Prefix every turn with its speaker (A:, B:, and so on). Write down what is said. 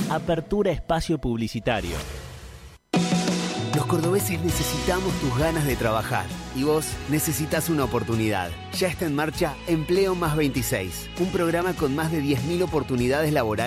A: Apertura espacio publicitario.
B: Los cordobeses necesitamos tus ganas de trabajar y vos necesitas una oportunidad. Ya está en marcha Empleo más 26, un programa con más de 10.000 oportunidades laborales